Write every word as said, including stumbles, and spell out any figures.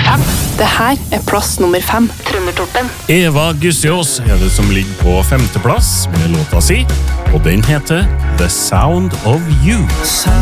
fem. Det her er plass nummer fem. Trøndertoppen. Eva Gussiås er det som ligger på femteplass med låta si, og den heter The Sound of You.